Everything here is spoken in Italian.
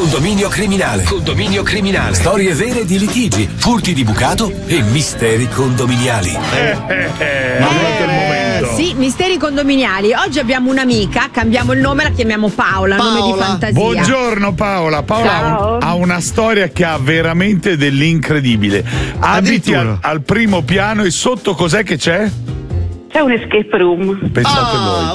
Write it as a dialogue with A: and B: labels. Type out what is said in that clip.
A: Condominio criminale. Condominio criminale. Storie vere di litigi, furti di bucato e misteri condominiali.
B: Sì, misteri condominiali. Oggi abbiamo un'amica, cambiamo il nome, la chiamiamo Paola, nome di fantasia.
C: Buongiorno Paola. Paola ha una storia che ha veramente dell'incredibile. Abiti al primo piano e sotto cos'è che c'è?
D: C'è un escape room.
C: Pensate voi.